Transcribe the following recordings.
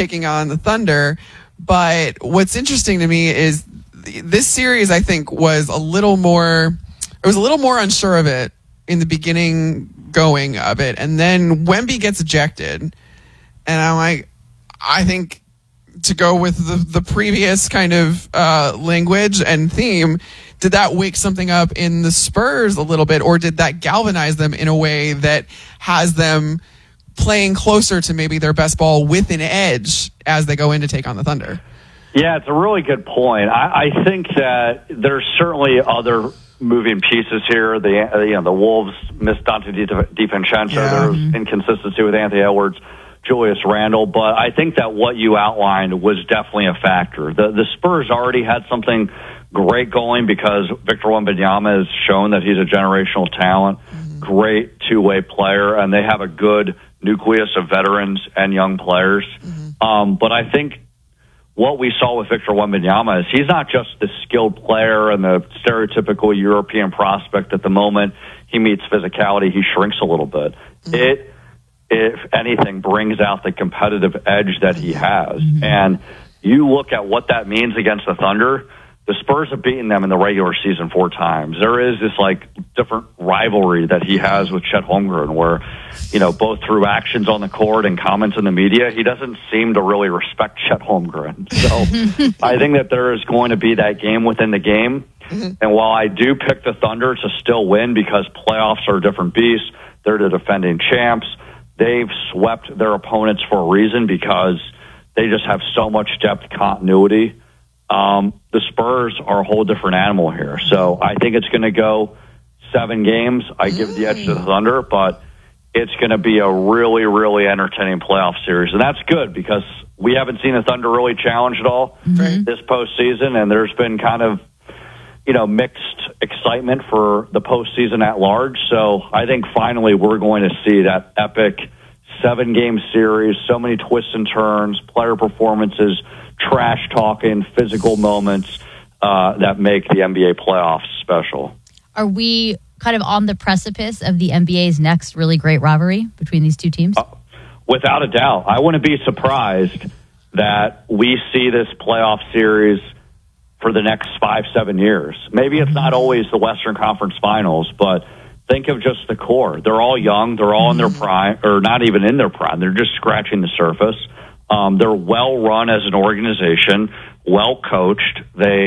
taking on the Thunder. But what's interesting to me is this series, I think, was a little more unsure of it in the beginning going of it. And then Wemby gets ejected. And I'm like, I think to go with the previous kind of language and theme, did that wake something up in the Spurs a little bit, or did that galvanize them in a way that has them playing closer to maybe their best ball with an edge as they go in to take on the Thunder? Yeah, it's a really good point. I think that there's certainly other moving pieces here. The Wolves missed Dante DiVincenzo. Yeah. There was inconsistency with Anthony Edwards, Julius Randle. But I think that what you outlined was definitely a factor. The Spurs already had something great going because Victor Wembanyama has shown that he's a generational talent, great two-way player, and they have a good nucleus of veterans and young players. But I think what we saw with Victor Wembanyama is he's not just the skilled player and the stereotypical European prospect. At the moment he meets physicality, he shrinks a little bit. It, if anything, brings out the competitive edge that he has. And you look at what that means against the Thunder. The Spurs have beaten them in the regular season 4 times. There is this different rivalry that he has with Chet Holmgren where, both through actions on the court and comments in the media, he doesn't seem to really respect Chet Holmgren. So I think that there is going to be that game within the game. And while I do pick the Thunder to still win because playoffs are a different beast, they're the defending champs. They've swept their opponents for a reason because they just have so much depth continuity. The Spurs are a whole different animal here. So I think it's going to go 7 games. I give the edge to the Thunder, but it's going to be a really, really entertaining playoff series. And that's good because we haven't seen the Thunder really challenge at all this postseason, and there's been kind of, mixed excitement for the postseason at large. So I think finally we're going to see that epic 7-game series, so many twists and turns, player performances, trash talking, physical moments that make the NBA playoffs special. Are we kind of on the precipice of the NBA's next really great rivalry between these two teams? Without a doubt. I wouldn't be surprised that we see this playoff series for the next 5-7 years. Maybe it's not always the Western Conference Finals, but think of just the core. They're all young. They're all in their prime, or not even in their prime. They're just scratching the surface. They're well run as an organization, well coached.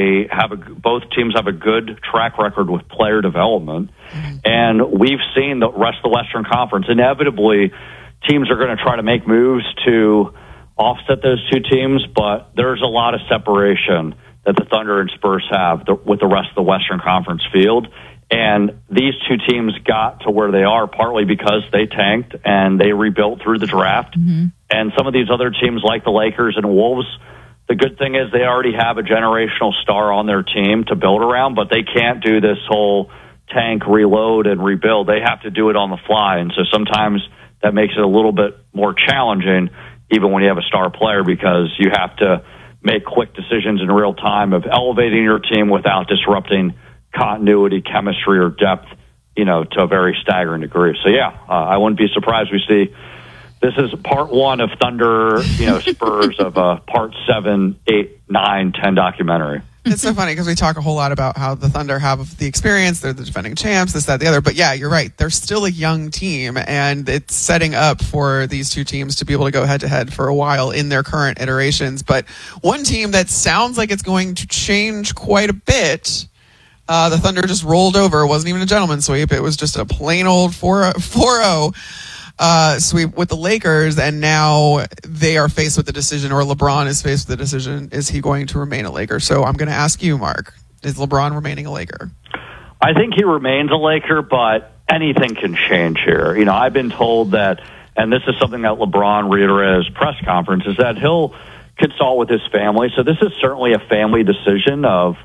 Both teams have a good track record with player development, and we've seen the rest of the Western Conference. Inevitably, teams are going to try to make moves to offset those two teams, but there's a lot of separation that the Thunder and Spurs have with the rest of the Western Conference field. And these two teams got to where they are partly because they tanked and they rebuilt through the draft. And some of these other teams like the Lakers and Wolves, the good thing is they already have a generational star on their team to build around, but they can't do this whole tank, reload, and rebuild. They have to do it on the fly. And so sometimes that makes it a little bit more challenging, even when you have a star player, because you have to make quick decisions in real time of elevating your team without disrupting continuity, chemistry, or depth, to a very staggering degree. So, I wouldn't be surprised we see this is part 1 of Thunder, Spurs of a part 7, 8, 9, 10 documentary. It's so funny because we talk a whole lot about how the Thunder have the experience. They're the defending champs, this, that, the other. But yeah, you're right. They're still a young team, and it's setting up for these two teams to be able to go head-to-head for a while in their current iterations. But one team that sounds like it's going to change quite a bit, the Thunder just rolled over. It wasn't even a gentleman's sweep. It was just a plain old 4-0 sweep with the Lakers, and now they are faced with the decision, or LeBron is faced with the decision, is he going to remain a Laker? So I'm going to ask you, Mark, is LeBron remaining a Laker? I think he remains a Laker, but anything can change here. I've been told that, and this is something that LeBron reiterated at his press conference, is that he'll consult with his family. So this is certainly a family decision of,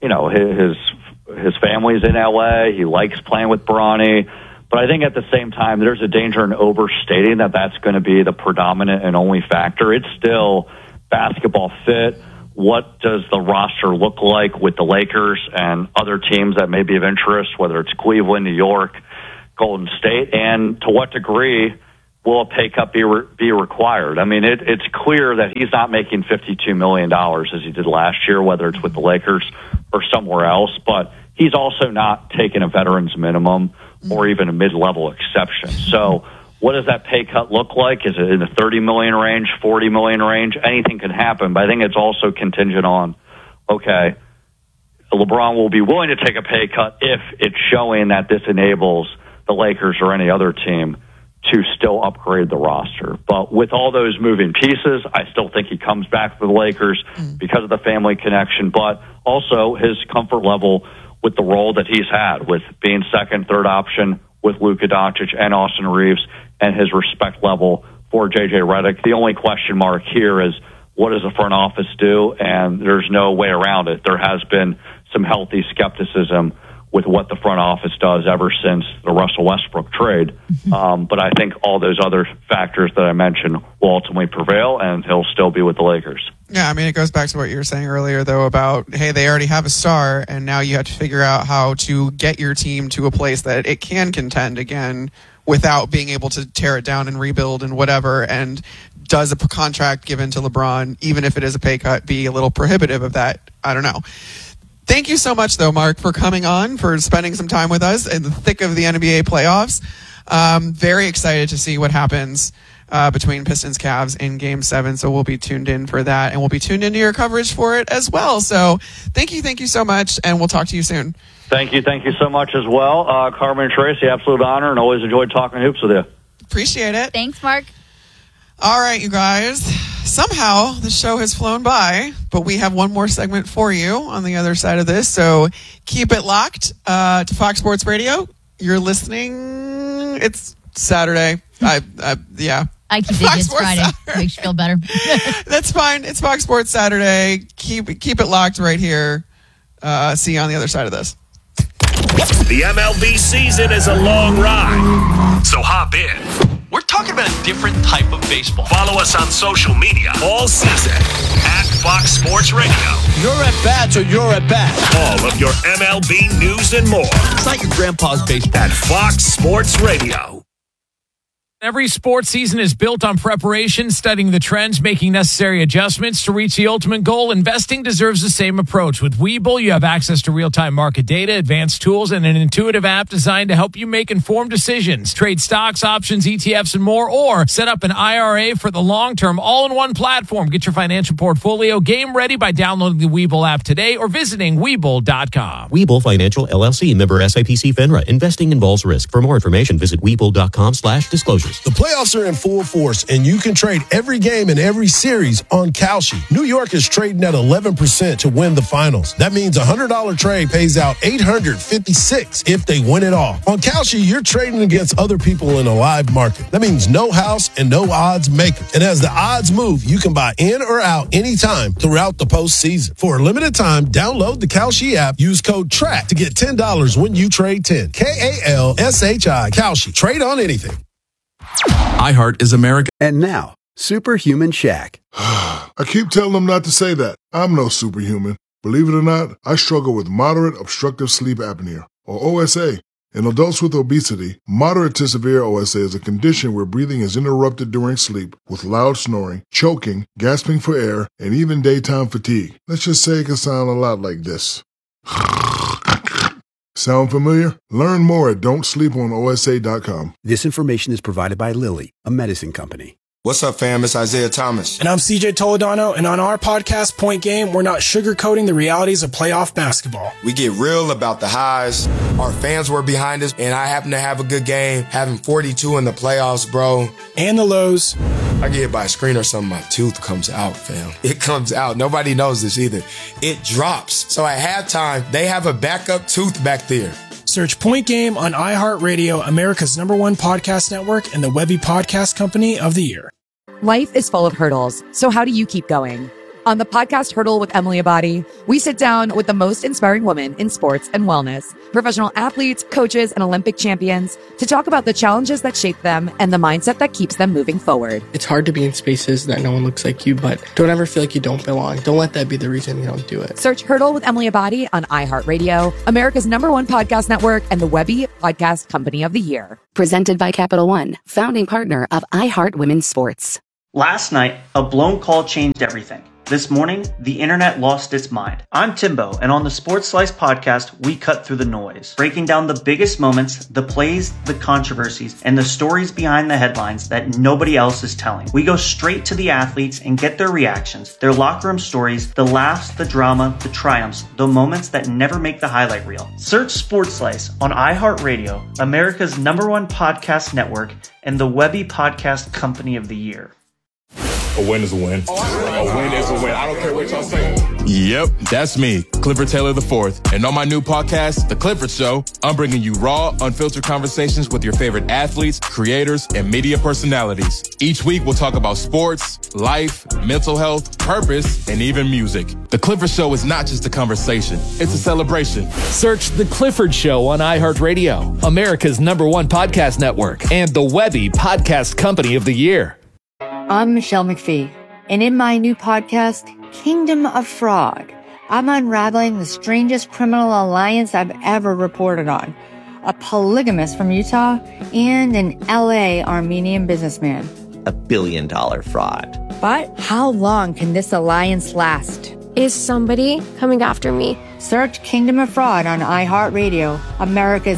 his family's in LA. He likes playing with Bronny. But I think at the same time, there's a danger in overstating that that's going to be the predominant and only factor. It's still basketball fit. What does the roster look like with the Lakers and other teams that may be of interest, whether it's Cleveland, New York, Golden State, and to what degree will a pay cut be required? I mean, it's clear that he's not making $52 million as he did last year, whether it's with the Lakers or somewhere else, but he's also not taking a veteran's minimum or even a mid-level exception. So what does that pay cut look like? Is it in the $30 million range, $40 million range? Anything can happen, but I think it's also contingent on, okay, LeBron will be willing to take a pay cut if it's showing that this enables the Lakers or any other team to still upgrade the roster. But with all those moving pieces, I still think he comes back for the Lakers because of the family connection, but also his comfort level with the role that he's had with being second, third option with Luka Doncic and Austin Reeves, and his respect level for JJ Redick. The only question mark here is, what does the front office do? And there's no way around it. There has been some healthy skepticism with what the front office does ever since the Russell Westbrook trade. But I think all those other factors that I mentioned will ultimately prevail, and he'll still be with the Lakers. Yeah, I mean, it goes back to what you were saying earlier, though, about, hey, they already have a star, and now you have to figure out how to get your team to a place that it can contend again without being able to tear it down and rebuild and whatever. And does a contract given to LeBron, even if it is a pay cut, be a little prohibitive of that? I don't know. Thank you so much, though, Mark, for coming on, for spending some time with us in the thick of the NBA playoffs. Very excited to see what happens between Pistons Cavs in Game 7, so we'll be tuned in for that, and we'll be tuned into your coverage for it as well. So thank you so much, and we'll talk to you soon. Thank you so much as well. Carmen and Tracy, absolute honor, and always enjoyed talking hoops with you. Appreciate it. Thanks, Mark. All right, you guys. Somehow the show has flown by, but we have one more segment for you on the other side of this, so keep it locked to Fox Sports Radio. You're listening. It's Saturday. Yeah. I keep thinking it's Friday. Makes you feel better. That's fine. It's Fox Sports Saturday. Keep it locked right here. See you on the other side of this. The MLB season is a long ride, so hop in. We're talking about a different type of baseball. Follow us on social media all season at Fox Sports Radio. Your at-bats or your at-bats. All of your MLB news and more. It's not your grandpa's baseball. At Fox Sports Radio. Every sports season is built on preparation, studying the trends, making necessary adjustments to reach the ultimate goal. Investing deserves the same approach. With Webull, you have access to real-time market data, advanced tools, and an intuitive app designed to help you make informed decisions. Trade stocks, options, ETFs, and more, or set up an IRA for the long term, all-in-one platform. Get your financial portfolio game ready by downloading the Webull app today or visiting Webull.com. Webull Financial LLC, member SIPC FINRA. Investing involves risk. For more information, visit Webull.com/disclosures. The playoffs are in full force, and you can trade every game and every series on Kalshi. New York is trading at 11% to win the finals. That means a $100 trade pays out $856 if they win it all. On Kalshi, you're trading against other people in a live market. That means no house and no odds makers. And as the odds move, you can buy in or out anytime throughout the postseason. For a limited time, download the Kalshi app. Use code TRACK to get $10 when you trade 10. KALSHI. Kalshi. Trade on anything. iHeart is America. And now, Superhuman Shaq. I keep telling them not to say that. I'm no superhuman. Believe it or not, I struggle with moderate obstructive sleep apnea, or OSA. In adults with obesity, moderate to severe OSA is a condition where breathing is interrupted during sleep with loud snoring, choking, gasping for air, and even daytime fatigue. Let's just say it can sound a lot like this. Sound familiar? Learn more at don'tsleeponosa.com. This information is provided by Lilly, a medicine company. What's up, fam? It's Isaiah Thomas. And I'm CJ Toledano, and on our podcast, Point Game, we're not sugarcoating the realities of playoff basketball. We get real about the highs. Our fans were behind us, and I happen to have a good game, having 42 in the playoffs, bro. And the lows. I get hit by a screen or something, my tooth comes out, fam. It comes out. Nobody knows this either. It drops. So at halftime, they have a backup tooth back there. Search Point Game on iHeartRadio, America's #1 podcast network, and the Webby Podcast Company of the Year. Life is full of hurdles, so how do you keep going? On the podcast Hurdle with Emily Abadi, we sit down with the most inspiring women in sports and wellness, professional athletes, coaches, and Olympic champions to talk about the challenges that shape them and the mindset that keeps them moving forward. It's hard to be in spaces that no one looks like you, but don't ever feel like you don't belong. Don't let that be the reason you don't do it. Search Hurdle with Emily Abadi on iHeartRadio, America's #1 podcast network, and the Webby Podcast Company of the Year. Presented by Capital One, founding partner of iHeart Women's Sports. Last night, a blown call changed everything. This morning, the internet lost its mind. I'm Timbo, and on the Sports Slice podcast, we cut through the noise, breaking down the biggest moments, the plays, the controversies, and the stories behind the headlines that nobody else is telling. We go straight to the athletes and get their reactions, their locker room stories, the laughs, the drama, the triumphs, the moments that never make the highlight reel. Search Sports Slice on iHeartRadio, America's #1 podcast network, and the Webby Podcast Company of the Year. A win is a win. A win is a win. I don't care what y'all say. Yep, that's me, Clifford Taylor IV. And on my new podcast, The Clifford Show, I'm bringing you raw, unfiltered conversations with your favorite athletes, creators, and media personalities. Each week, we'll talk about sports, life, mental health, purpose, and even music. The Clifford Show is not just a conversation. It's a celebration. Search The Clifford Show on iHeartRadio, America's #1 podcast network, and the Webby Podcast Company of the Year. I'm Michelle McPhee, and in my new podcast, Kingdom of Fraud, I'm unraveling the strangest criminal alliance I've ever reported on. A polygamist from Utah and an LA Armenian businessman. $1 billion fraud. But how long can this alliance last? Is somebody coming after me? Search Kingdom of Fraud on iHeartRadio, America's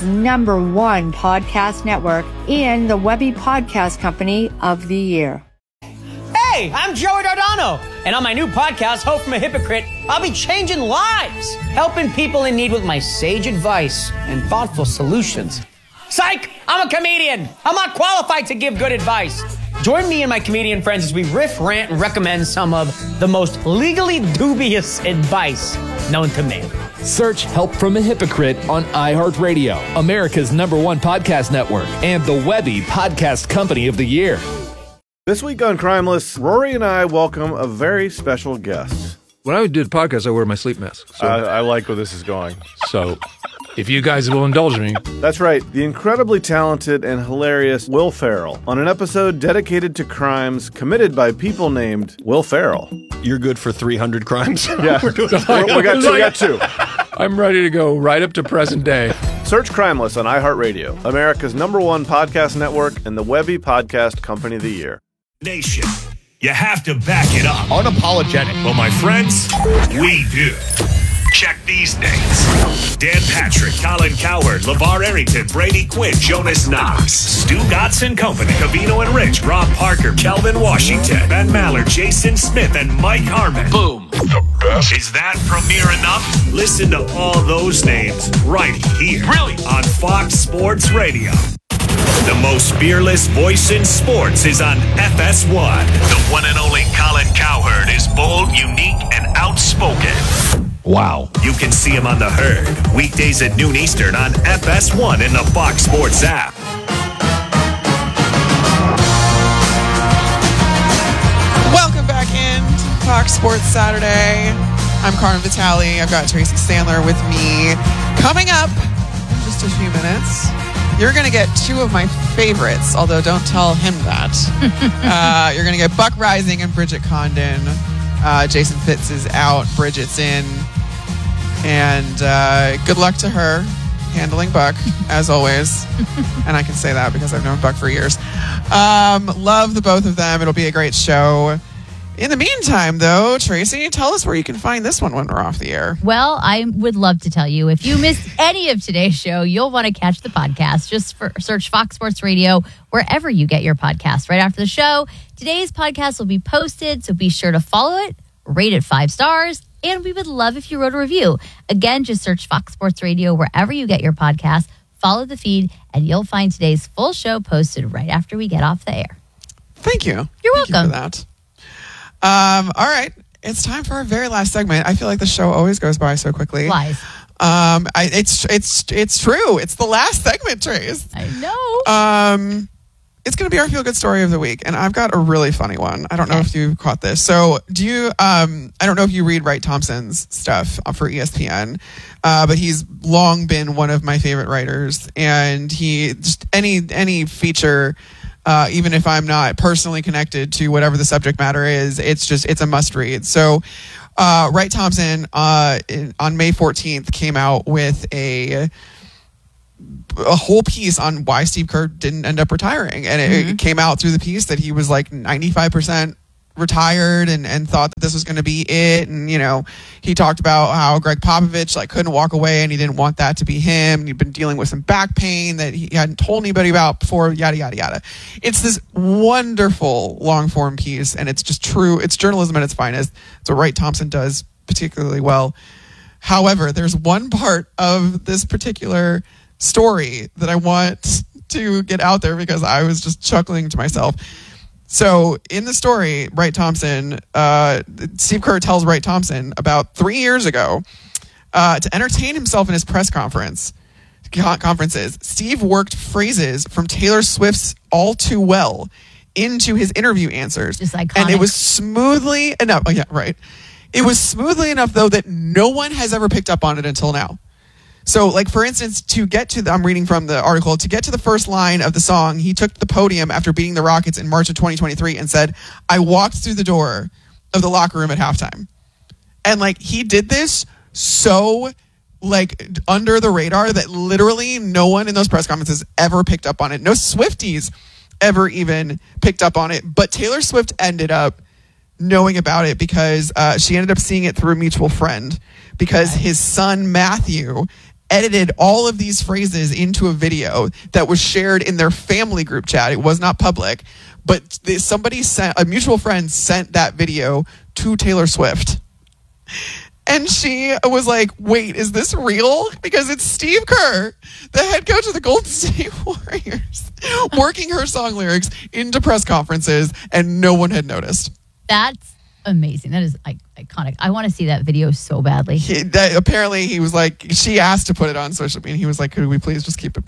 #1 podcast network, and the Webby Podcast Company of the Year. Hey, I'm Joey Dardano, and on my new podcast, Hope from a Hypocrite, I'll be changing lives, helping people in need with my sage advice and thoughtful solutions. Psych! I'm a comedian. I'm not qualified to give good advice. Join me and my comedian friends as we riff, rant, and recommend some of the most legally dubious advice known to man. Search Help from a Hypocrite on iHeartRadio, America's #1 podcast network, and the Webby Podcast Company of the Year. This week on Crimeless, Rory and I welcome a very special guest. When I do the podcast, I wear my sleep mask. So. I like where this is going. So, if you guys will indulge me. That's right. The incredibly talented and hilarious Will Ferrell on an episode dedicated to crimes committed by people named Will Ferrell. You're good for 300 crimes? Yeah. we got two. I'm ready to go right up to present day. Search Crimeless on iHeartRadio, America's #1 podcast network, and the Webby Podcast Company of the Year. Nation, you have to back it up. Unapologetic. Well, my friends, we do. Check these names: Dan Patrick, Colin Cowherd, LeVar Arrington, Brady Quinn, Jonas Knox, Stu Gotson Company, Cavino and Rich, Rob Parker, Kelvin Washington, Ben Maller, Jason Smith, and Mike Harmon. Boom. The best. Is that premiere enough? Listen to all those names right here. Brilliant. On Fox Sports Radio. The most fearless voice in sports is on FS1. The one and only Colin Cowherd is bold, unique, and outspoken. Wow. You can see him on The Herd, weekdays at noon Eastern on FS1 in the Fox Sports app. Welcome back in to Fox Sports Saturday. I'm Carmen Vitale. I've got Tracy Sandler with me. Coming up in just a few minutes, you're going to get two of my favorites, although don't tell him that. You're going to get Buck Rising and Bridget Condon. Jason Fitz is out. Bridget's in. And good luck to her handling Buck, as always. And I can say that because I've known Buck for years. Love the both of them. It'll be a great show. In the meantime, though, Tracy, tell us where you can find this one when we're off the air. Well, I would love to tell you. If you missed any of today's show, you'll want to catch the podcast. Just search Fox Sports Radio wherever you get your podcast. Right after the show, today's podcast will be posted, so be sure to follow it, rate it 5 stars, and we would love if you wrote a review. Again, just search Fox Sports Radio wherever you get your podcast, follow the feed, and you'll find today's full show posted right after we get off the air. Thank you. You're welcome. Thank you for that. All right. It's time for our very last segment. I feel like the show always goes by so quickly. Lies. It's true. It's the last segment, Trace. I know. it's going to be our feel good story of the week, and I've got a really funny one. I don't know if you caught this. So, do you? I don't know if you read Wright Thompson's stuff for ESPN, but he's long been one of my favorite writers, and he just any feature. Even if I'm not personally connected to whatever the subject matter is, it's a must read. So, Wright Thompson on May 14th came out with a whole piece on why Steve Kerr didn't end up retiring. And it came out through the piece that he was like 95% retired and thought that this was going to be it. And, you know, he talked about how Greg Popovich like couldn't walk away and he didn't want that to be him. And he'd been dealing with some back pain that he hadn't told anybody about before, yada, yada, yada. It's this wonderful long form piece, and it's just true. It's journalism at its finest. It's what Wright Thompson does particularly well. However, there's one part of this particular story that I want to get out there because I was just chuckling to myself. So in the story, Wright Thompson, Steve Kerr tells Wright Thompson about 3 years ago to entertain himself in his press conferences, Steve worked phrases from Taylor Swift's All Too Well into his interview answers. Just iconic. And it was smoothly enough. Oh, yeah, right. It was smoothly enough, though, that no one has ever picked up on it until now. So, like, for instance, I'm reading from the article, to get to the first line of the song, he took the podium after beating the Rockets in March of 2023 and said, "I walked through the door of the locker room at halftime." And, like, he did this so, like, under the radar that literally no one in those press conferences ever picked up on it. No Swifties ever even picked up on it. But Taylor Swift ended up knowing about it because she ended up seeing it through a mutual friend, because his son, Matthew, edited all of these phrases into a video that was shared in their family group chat. It was not public, but a mutual friend sent that video to Taylor Swift. And she was like, wait, is this real? Because it's Steve Kerr, the head coach of the Golden State Warriors, working her song lyrics into press conferences, and no one had noticed. That's amazing. That is iconic. I want to see that video so badly. Apparently, he was like, she asked to put it on social media. He was like, could we please just keep it?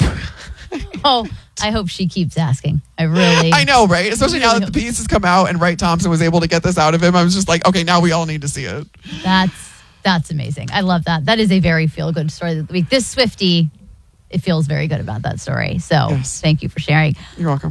Oh, I hope she keeps asking. I know, right? Especially now that the piece has come out and Wright Thompson was able to get this out of him. I was just like, okay, now we all need to see it. That's amazing. I love that. That is a very feel-good story of the week. This Swiftie, it feels very good about that story. So Thank you for sharing. You're welcome.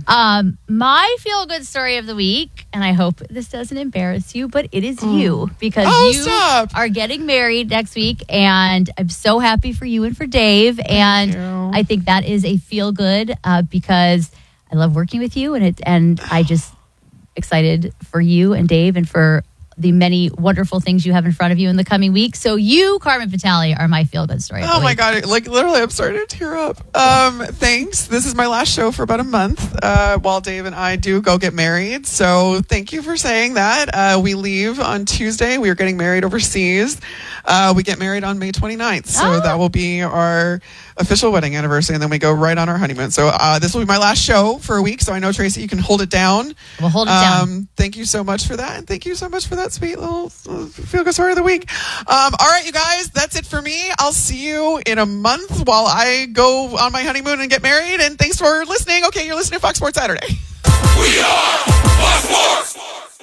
My feel-good story of the week, and I hope this doesn't embarrass you, but it is you, because you are getting married next week, and I'm so happy for you and for Dave. And I think that is a feel-good because I love working with you, and I just excited for you and Dave and for the many wonderful things you have in front of you in the coming week. So you, Carmen Vitale, are my feel-good story. Oh my God. Like, literally, I'm starting to tear up. Thanks. This is my last show for about a month while Dave and I do go get married. So thank you for saying that. We leave on Tuesday. We are getting married overseas. We get married on May 29th. So that will be our official wedding anniversary, and then we go right on our honeymoon. So this will be my last show for a week. So I know, Tracy, you can hold it down. We'll hold it down. Thank you so much for that. And thank you so much for that sweet little feel-good story of the week. All right, you guys, that's it for me. I'll see you in a month while I go on my honeymoon and get married. And thanks for listening. Okay, you're listening to Fox Sports Saturday. We are Fox Sports.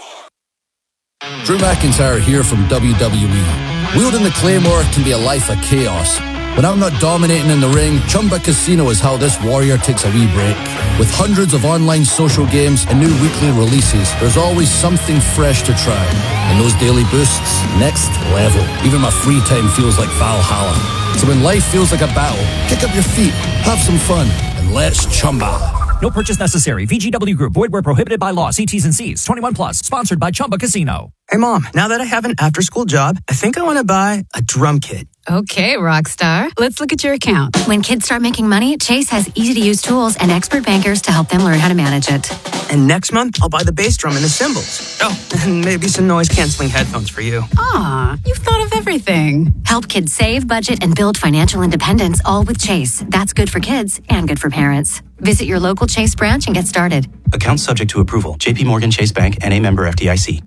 Drew McIntyre here from WWE. Wielding the Claymore can be a life of chaos. When I'm not dominating in the ring, Chumba Casino is how this warrior takes a wee break. With hundreds of online social games and new weekly releases, there's always something fresh to try. And those daily boosts, next level. Even my free time feels like Valhalla. So when life feels like a battle, kick up your feet, have some fun, and let's Chumba. No purchase necessary. VGW Group. Void where prohibited by law. See T's and C's. 21 plus. Sponsored by Chumba Casino. Hey, Mom. Now that I have an after-school job, I think I want to buy a drum kit. Okay, Rockstar. Let's look at your account. When kids start making money, Chase has easy-to-use tools and expert bankers to help them learn how to manage it. And next month, I'll buy the bass drum and the cymbals. Oh, and maybe some noise-canceling headphones for you. Aw, you've thought of everything. Help kids save, budget, and build financial independence, all with Chase. That's good for kids and good for parents. Visit your local Chase branch and get started. Account subject to approval. J.P. Morgan Chase Bank, N.A. member FDIC.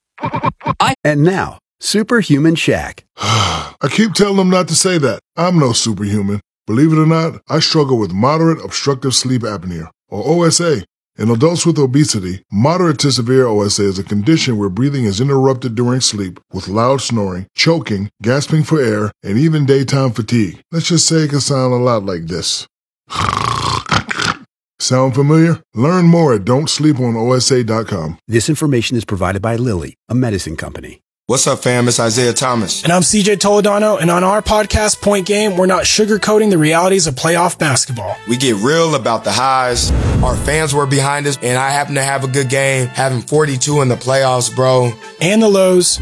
And now, Superhuman Shaq. I keep telling them not to say that. I'm no superhuman. Believe it or not, I struggle with moderate obstructive sleep apnea, or OSA. In adults with obesity, moderate to severe OSA is a condition where breathing is interrupted during sleep with loud snoring, choking, gasping for air, and even daytime fatigue. Let's just say it can sound a lot like this. Sound familiar? Learn more at don'tsleeponosa.com. This information is provided by Lilly, a medicine company. What's up, fam? It's Isaiah Thomas. And I'm CJ Toledano, and on our podcast, Point Game, we're not sugarcoating the realities of playoff basketball. We get real about the highs. Our fans were behind us, and I happened to have a good game, having 42 in the playoffs, bro. And the lows.